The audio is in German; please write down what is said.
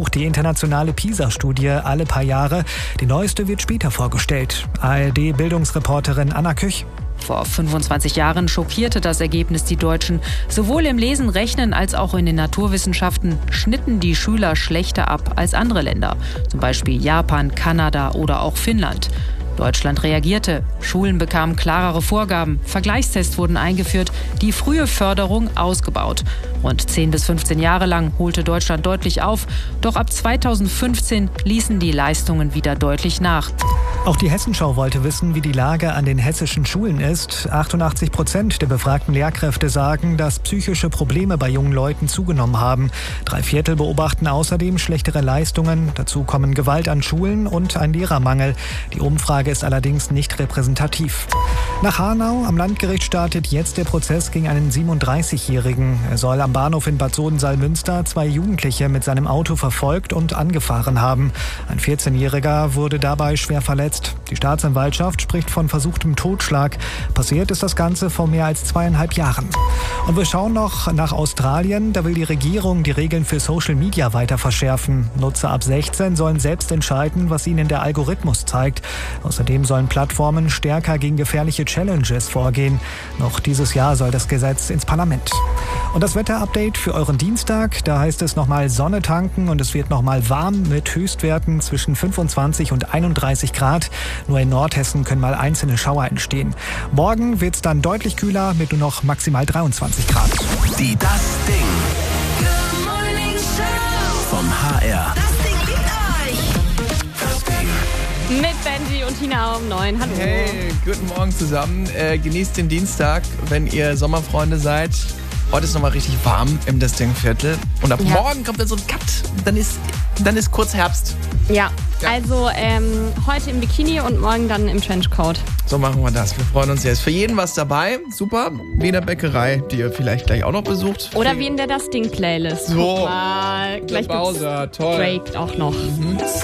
untersucht die internationale PISA-Studie alle paar Jahre. Die neueste wird später vorgestellt. ARD-Bildungsreporterin Anna Küch. Vor 25 Jahren schockierte das Ergebnis die Deutschen. Sowohl im Lesen, Rechnen als auch in den Naturwissenschaften schnitten die Schüler schlechter ab als andere Länder. Zum Beispiel Japan, Kanada oder auch Finnland. Deutschland reagierte. Schulen bekamen klarere Vorgaben. Vergleichstests wurden eingeführt. Die frühe Förderung ausgebaut. Rund 10 bis 15 Jahre lang holte Deutschland deutlich auf. Doch ab 2015 ließen die Leistungen wieder deutlich nach. Auch die Hessenschau wollte wissen, wie die Lage an den hessischen Schulen ist. 88% der befragten Lehrkräfte sagen, dass psychische Probleme bei jungen Leuten zugenommen haben. 3/4 beobachten außerdem schlechtere Leistungen. Dazu kommen Gewalt an Schulen und ein Lehrermangel. Die Umfrage ist allerdings nicht repräsentativ. Nach Hanau am Landgericht startet jetzt der Prozess gegen einen 37-Jährigen. Er soll am Bahnhof in Bad Soden-Salmünster 2 Jugendliche mit seinem Auto verfolgt und angefahren haben. Ein 14-Jähriger wurde dabei schwer verletzt. Die Staatsanwaltschaft spricht von versuchtem Totschlag. Passiert ist das Ganze vor mehr als 2,5 Jahren. Und wir schauen noch nach Australien. Da will die Regierung die Regeln für Social Media weiter verschärfen. Nutzer ab 16 sollen selbst entscheiden, was ihnen der Algorithmus zeigt. Außerdem sollen Plattformen stärker gegen gefährliche Challenges vorgehen. Noch dieses Jahr soll das Gesetz ins Parlament. Und das Wetterupdate für euren Dienstag. Da heißt es nochmal Sonne tanken und es wird nochmal warm mit Höchstwerten zwischen 25 und 31 Grad. Nur in Nordhessen können mal einzelne Schauer entstehen. Morgen wird es dann deutlich kühler mit nur noch maximal 23 Grad. Die Das Ding. Good Morning Show. Vom HR. Das Ding liegt euch. Das Ding. Mit Benji und Tina um 9. Hallo. Hey, guten Morgen zusammen. Genießt den Dienstag, wenn ihr Sommerfreunde seid. Heute ist nochmal richtig warm im Desting-Viertel. Und ab morgen kommt dann so ein Cut. Dann ist kurz Herbst. Ja, Ja. also heute im Bikini und morgen dann im Trenchcoat. So machen wir das. Wir freuen uns jetzt. Für jeden was dabei. Super. Wie in der Bäckerei, die ihr vielleicht gleich auch noch besucht. Oder wie in der Das Ding Playlist. So. Guck mal, gleich Bowser, gibt's toll. Drake auch noch.